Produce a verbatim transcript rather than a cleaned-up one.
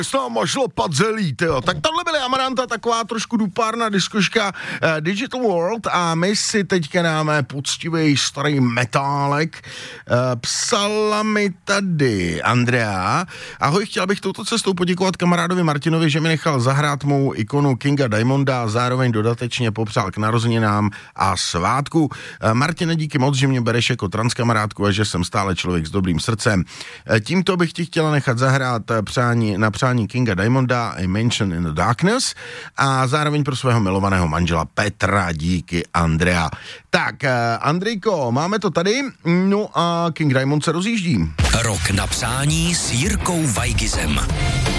S náma šlapat zelí, tyjo. Tak tohle byly Amaranta, taková trošku dupárna diskoška uh, Digital World a my si teďka dáme poctivý starý metálek. Uh, psala mi tady Andrea. Ahoj, chtěla bych touto cestou poděkovat kamarádovi Martinovi, že mi nechal zahrát mou ikonu Kinga Diamonda a zároveň dodatečně popřál k narozeninám a svátku. Uh, Martine, díky moc, že mě bereš jako transkamarádku a že jsem stále člověk s dobrým srdcem. Uh, tímto bych ti chtěla nechat zahrát uh, přání, na přání Kinga Diamonda I Mention in the Darkness a zároveň pro svého milovaného manžela Petra, díky Andrea. Tak, uh, Andrejko, máme to tady, no a King Diamond se rozjíždí. Rok na přání s Jirkou Vajgizem.